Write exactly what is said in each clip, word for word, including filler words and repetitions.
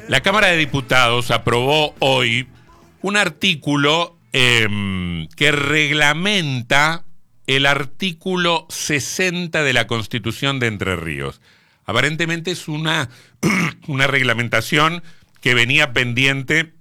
La Cámara de Diputados aprobó hoy un artículo eh, que reglamenta el artículo sesenta de la Constitución de Entre Ríos. Aparentemente es una, una reglamentación que venía pendiente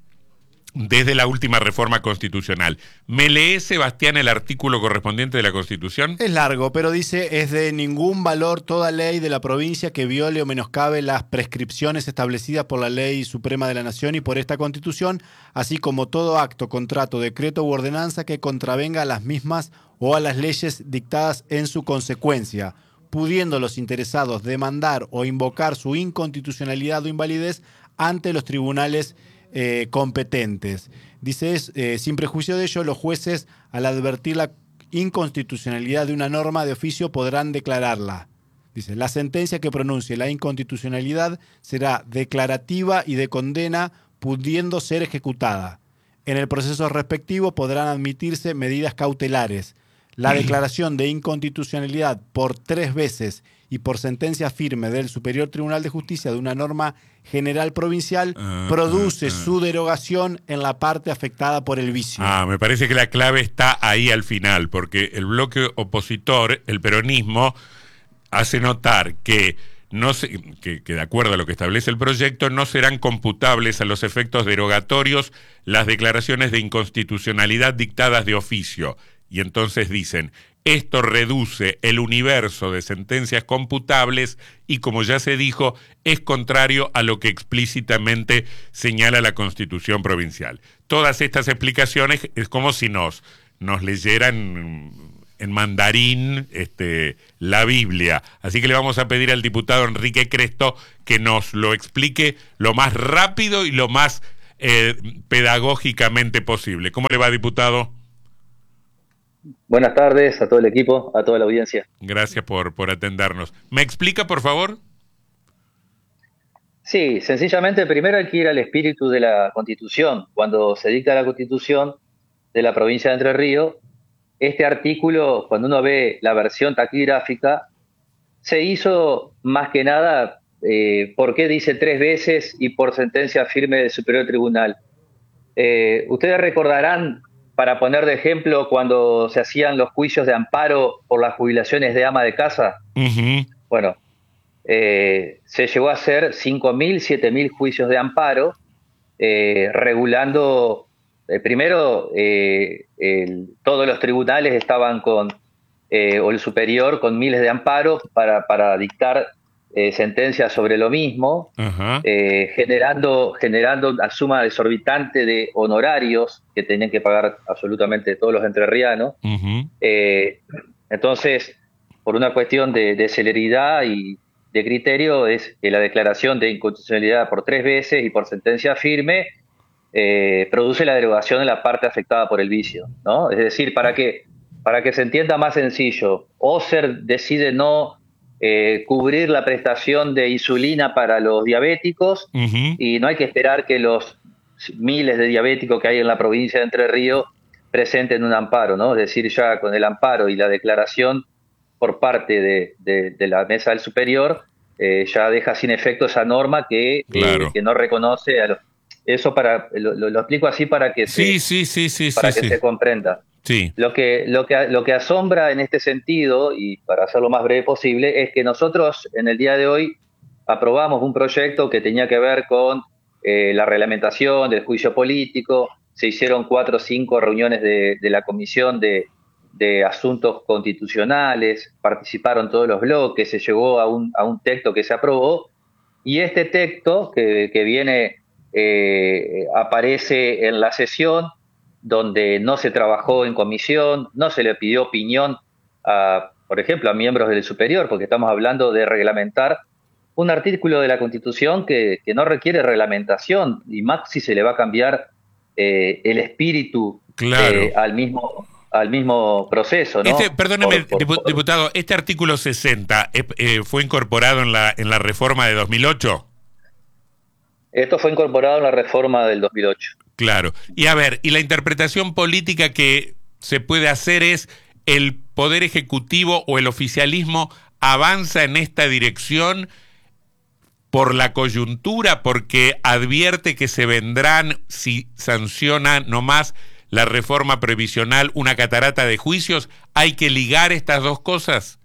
desde la última reforma constitucional. ¿Me lee, Sebastián, el artículo correspondiente de la Constitución? Es largo, pero dice: es de ningún valor toda ley de la provincia que viole o menoscabe las prescripciones establecidas por la Ley Suprema de la Nación y por esta Constitución, así como todo acto, contrato, decreto u ordenanza que contravenga a las mismas o a las leyes dictadas en su consecuencia, pudiendo los interesados demandar o invocar su inconstitucionalidad o invalidez ante los tribunales Eh, competentes. Dice, eh, sin prejuicio de ello, los jueces, al advertir la inconstitucionalidad de una norma de oficio, podrán declararla. Dice, la sentencia que pronuncie la inconstitucionalidad será declarativa y de condena, pudiendo ser ejecutada. En el proceso respectivo podrán admitirse medidas cautelares. La declaración de inconstitucionalidad por tres veces y por sentencia firme del Superior Tribunal de Justicia de una norma general provincial uh, produce uh, uh. su derogación en la parte afectada por el vicio. Ah, me parece que la clave está ahí al final, porque el bloque opositor, el peronismo, hace notar que, no se, que, que de acuerdo a lo que establece el proyecto, no serán computables a los efectos derogatorios las declaraciones de inconstitucionalidad dictadas de oficio. Y entonces dicen, esto reduce el universo de sentencias computables y, como ya se dijo, es contrario a lo que explícitamente señala la Constitución provincial. Todas estas explicaciones es como si nos, nos leyeran en mandarín este, la Biblia. Así que le vamos a pedir al diputado Enrique Cresto que nos lo explique lo más rápido y lo más eh, pedagógicamente posible. ¿Cómo le va, diputado? Buenas tardes a todo el equipo, a toda la audiencia. Gracias por, por atendernos. ¿Me explica, por favor? Sí, sencillamente primero hay que ir al espíritu de la Constitución. Cuando se dicta la Constitución de la provincia de Entre Ríos, este artículo, cuando uno ve la versión taquigráfica, se hizo más que nada, eh, ¿por qué dice tres veces y por sentencia firme del Superior Tribunal? Eh, ustedes recordarán, para poner de ejemplo, cuando se hacían los juicios de amparo por las jubilaciones de ama de casa. Uh-huh. Bueno, eh, se llegó a hacer cinco mil, siete mil juicios de amparo, eh, regulando, eh, primero, eh, el, todos los tribunales estaban con, eh, o el superior, con miles de amparos para, para dictar eh, sentencias sobre lo mismo, uh-huh. eh, generando, generando una suma exorbitante de honorarios que tenían que pagar absolutamente todos los entrerrianos. Uh-huh. Eh, entonces, por una cuestión de, de celeridad y de criterio, es que la declaración de inconstitucionalidad por tres veces y por sentencia firme eh, produce la derogación de la parte afectada por el vicio, ¿no? Es decir, para que, para que se entienda más sencillo, OSER decide no Eh, cubrir la prestación de insulina para los diabéticos, uh-huh. y no hay que esperar que los miles de diabéticos que hay en la provincia de Entre Ríos presenten un amparo, ¿no? Es decir, ya con el amparo y la declaración por parte de, de, de la Mesa del Superior, eh, ya deja sin efecto esa norma que, claro. eh, que no reconoce a los... Eso para lo, lo, lo explico así para que sí, se, sí, sí, sí, para sí, que sí. se comprenda. Sí. Lo que, lo, que, lo que asombra en este sentido, y para hacerlo lo más breve posible, es que nosotros en el día de hoy aprobamos un proyecto que tenía que ver con eh, la reglamentación del juicio político. Se hicieron cuatro o cinco reuniones de, de la Comisión de, de Asuntos Constitucionales, participaron todos los bloques, se llegó a un, a un texto que se aprobó, y este texto que, que viene, eh, aparece en la sesión, donde no se trabajó en comisión, no se le pidió opinión, a, por ejemplo, a miembros del superior, porque estamos hablando de reglamentar un artículo de la Constitución que, que no requiere reglamentación, y más si se le va a cambiar eh, el espíritu claro. eh, al mismo al mismo proceso, ¿no? Este, perdóneme, por, por, diputado, ¿este artículo sesenta eh, eh, fue incorporado en la, en la reforma de dos mil ocho? Esto fue incorporado en la reforma del dos mil ocho. Claro. Y a ver, y la interpretación política que se puede hacer es el Poder Ejecutivo o el oficialismo avanza en esta dirección por la coyuntura, porque advierte que se vendrán, si sanciona nomás la reforma previsional, una catarata de juicios? ¿Hay que ligar estas dos cosas?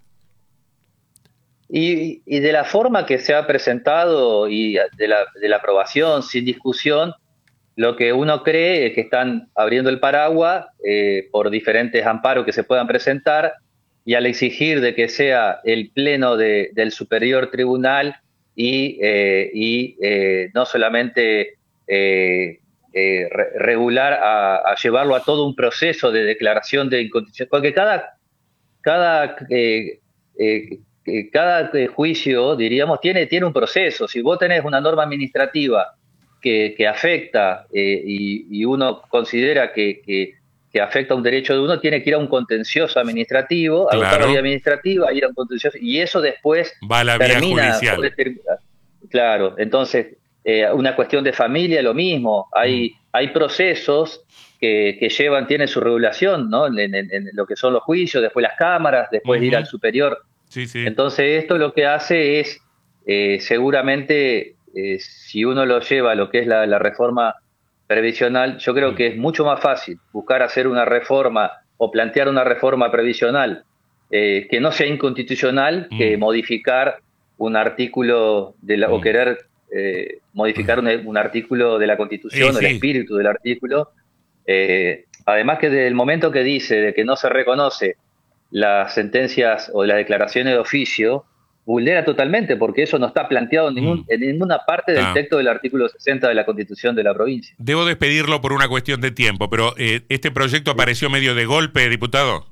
Y, y de la forma que se ha presentado y de la, de la aprobación sin discusión, lo que uno cree es que están abriendo el paraguas eh, por diferentes amparos que se puedan presentar, y al exigir de que sea el pleno de, del superior tribunal y, eh, y eh, no solamente eh, eh, re regular a, a llevarlo a todo un proceso de declaración de inconstitucionalidad, porque cada, cada, eh, eh, cada juicio, diríamos, tiene, tiene un proceso. Si vos tenés una norma administrativa que, que afecta eh, y, y uno considera que, que, que afecta a un derecho de uno, tiene que ir a un contencioso administrativo, claro. a la vía administrativa, ir a un contencioso, y eso después va a la termina, vía judicial. Puede, claro, entonces, eh, una cuestión de familia, lo mismo. Hay, mm. hay procesos que, que llevan, tienen su regulación, ¿no? En, en, en lo que son los juicios, después las cámaras, después uh-huh. ir al superior. Sí, sí. Entonces, esto lo que hace es, eh, seguramente, eh, si uno lo lleva a lo que es la, la reforma previsional, yo creo que es mucho más fácil buscar hacer una reforma o plantear una reforma previsional eh, que no sea inconstitucional mm. que modificar un artículo de la, mm. o querer eh, modificar un, un artículo de la Constitución, sí, sí. el espíritu del artículo. Eh, además que desde el momento que dice de que no se reconoce las sentencias o las declaraciones de oficio, vulnera totalmente, porque eso no está planteado en, ningún, mm. en ninguna parte del ah. texto del artículo sesenta de la Constitución de la provincia. Debo despedirlo por una cuestión de tiempo, pero eh, ¿este proyecto sí. apareció medio de golpe, diputado?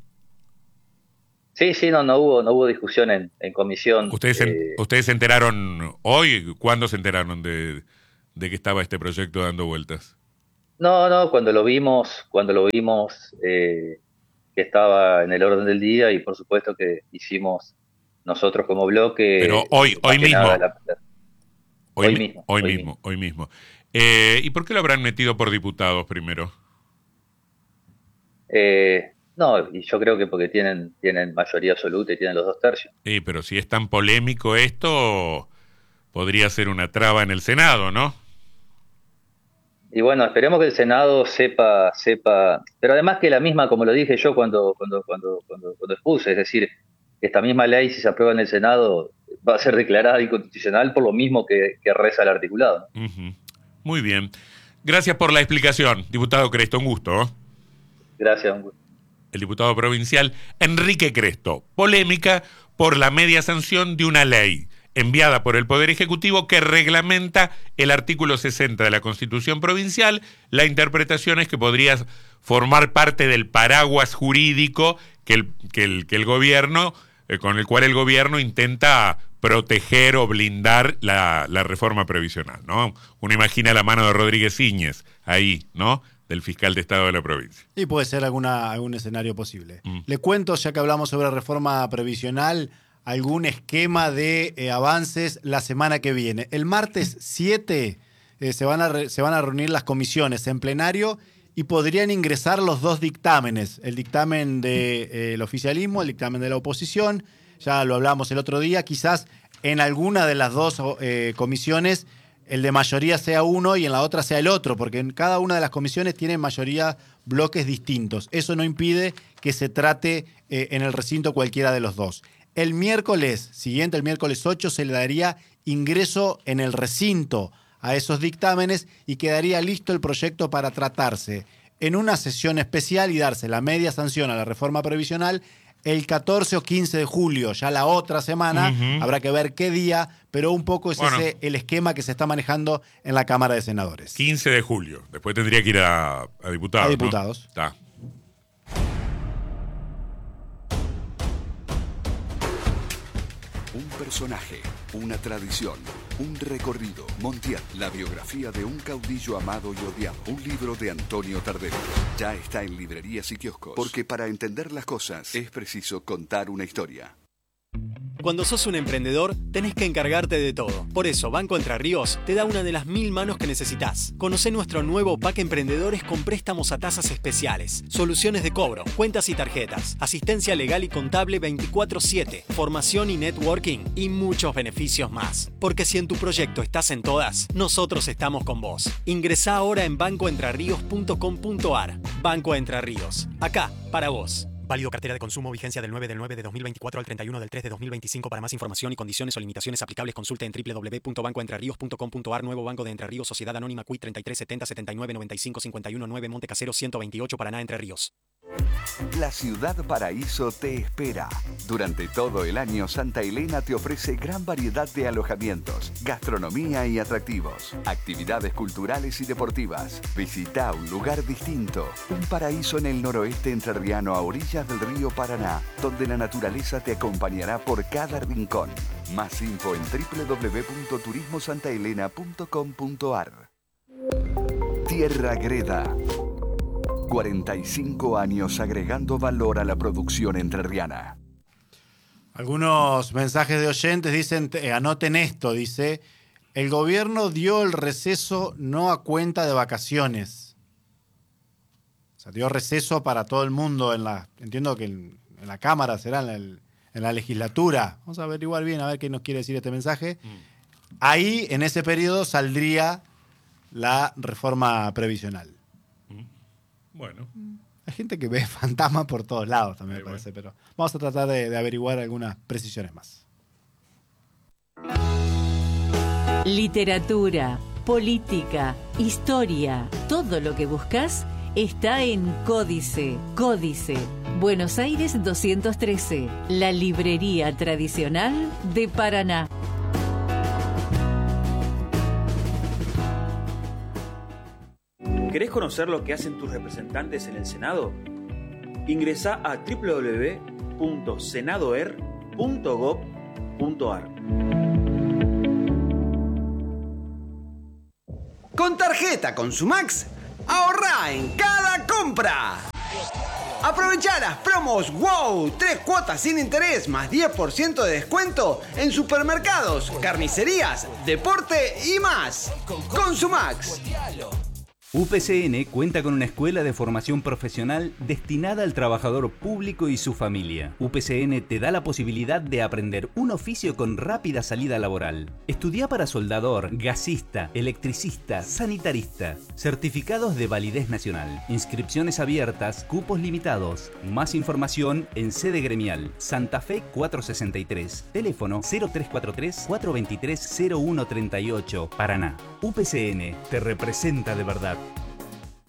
Sí, sí, no, no hubo, no hubo discusión en, en comisión. ¿Ustedes, eh, en, ¿Ustedes se enteraron hoy? ¿Cuándo se enteraron de, de que estaba este proyecto dando vueltas? No, no, cuando lo vimos, cuando lo vimos eh, que estaba en el orden del día, y por supuesto que hicimos nosotros como bloque. Pero hoy, hoy mismo. La, la, hoy, hoy mismo. Hoy, hoy mismo, hoy mismo. Eh, ¿Y por qué lo habrán metido por diputados primero? Eh, no, y yo creo que porque tienen, tienen mayoría absoluta y tienen los dos tercios. Sí, pero si es tan polémico esto, podría ser una traba en el Senado, ¿no? Y bueno, esperemos que el Senado sepa, sepa, pero además que la misma, como lo dije yo cuando, cuando, cuando, cuando, cuando expuse, es decir, esta misma ley, si se aprueba en el Senado, va a ser declarada inconstitucional por lo mismo que, que reza el articulado. Uh-huh. Muy bien. Gracias por la explicación, diputado Cresto, un gusto. Gracias, un gusto. El diputado provincial Enrique Cresto. Polémica por la media sanción de una ley enviada por el Poder Ejecutivo que reglamenta el artículo sesenta de la Constitución Provincial. La interpretación es que podría formar parte del paraguas jurídico que el, que el, que el gobierno... con el cual el gobierno intenta proteger o blindar la, la reforma previsional, ¿no? Uno imagina la mano de Rodríguez Íñez ahí, ¿no? Del fiscal de Estado de la provincia. Y puede ser alguna, algún escenario posible. Mm. Le cuento, ya que hablamos sobre reforma previsional, algún esquema de eh, avances la semana que viene. El martes siete eh, se, van a re, se van a reunir las comisiones en plenario y podrían ingresar los dos dictámenes, el dictamen del de, eh, oficialismo, el dictamen de la oposición. Ya lo hablamos el otro día, quizás en alguna de las dos eh, comisiones el de mayoría sea uno y en la otra sea el otro, porque en cada una de las comisiones tienen mayoría bloques distintos. Eso no impide que se trate eh, en el recinto cualquiera de los dos. El miércoles siguiente, el miércoles ocho, se le daría ingreso en el recinto a esos dictámenes y quedaría listo el proyecto para tratarse en una sesión especial y darse la media sanción a la reforma previsional el catorce o quince de julio, ya la otra semana. Uh-huh. Habrá que ver qué día, pero un poco es bueno, ese el esquema que se está manejando en la Cámara de Senadores. quince de julio, después tendría que ir a, a diputados. A diputados. ¿No? Está. Un personaje, una tradición, un recorrido. Montiel, la biografía de un caudillo amado y odiado. Un libro de Antonio Tardelli. Ya está en librerías y kioscos. Porque para entender las cosas es preciso contar una historia. Cuando sos un emprendedor, tenés que encargarte de todo. Por eso, Banco Entre Ríos te da una de las mil manos que necesitas. Conocé nuestro nuevo pack Emprendedores con préstamos a tasas especiales, soluciones de cobro, cuentas y tarjetas, asistencia legal y contable veinticuatro siete, formación y networking y muchos beneficios más. Porque si en tu proyecto estás en todas, nosotros estamos con vos. Ingresá ahora en banco entre ríos punto com punto a r. Banco Entre Ríos. Acá, para vos. Válido cartera de consumo, vigencia del nueve del nueve de dos mil veinticuatro al treinta y uno del tres de dos mil veinticinco. Para más información y condiciones o limitaciones aplicables, consulte en doble u doble u doble u punto banco entre ríos punto com punto a r. Nuevo Banco de Entre Ríos, Sociedad Anónima C U I treinta y tres setenta setenta y nueve noventa y cinco cincuenta y uno nueve, Monte Casero ciento veintiocho, Paraná, Entre Ríos. La Ciudad Paraíso te espera. Durante todo el año, Santa Elena te ofrece gran variedad de alojamientos, gastronomía y atractivos, actividades culturales y deportivas. Visita un lugar distinto, un paraíso en el noroeste entrerriano a orillas del río Paraná, donde la naturaleza te acompañará por cada rincón. Más info en doble u doble u doble u punto turismo santa elena punto com punto a r. Tierra Greda. cuarenta y cinco años agregando valor a la producción entrerriana. Algunos mensajes de oyentes dicen, eh, anoten esto, dice, el gobierno dio el receso no a cuenta de vacaciones. O sea, dio receso para todo el mundo, en la, entiendo que en, en la Cámara será, en la, en la legislatura. Vamos a averiguar bien, a ver qué nos quiere decir este mensaje. Mm. Ahí, en ese periodo, saldría la reforma previsional. Bueno. Hay gente que ve fantasmas por todos lados también, me bueno. parece, pero vamos a tratar de, de averiguar algunas precisiones más. Literatura, política, historia, todo lo que buscas está en Códice. Códice, Buenos Aires doscientos trece, la librería tradicional de Paraná. ¿Querés conocer lo que hacen tus representantes en el Senado? Ingresá a doble u doble u doble u punto senadoer punto gob punto a r. Con tarjeta Consumax, ahorrá en cada compra. Aprovechá las promos WOW, tres cuotas sin interés más diez por ciento de descuento en supermercados, carnicerías, deporte y más. Consumax. U P C N cuenta con una escuela de formación profesional destinada al trabajador público y su familia. U P C N te da la posibilidad de aprender un oficio con rápida salida laboral. Estudia para soldador, gasista, electricista, sanitarista. Certificados de validez nacional. Inscripciones abiertas, cupos limitados. Más información en sede gremial. Santa Fe cuatrocientos sesenta y tres. Teléfono cero tres cuatro tres, cuatro dos tres, cero uno tres ocho. Paraná. U P C N te representa de verdad.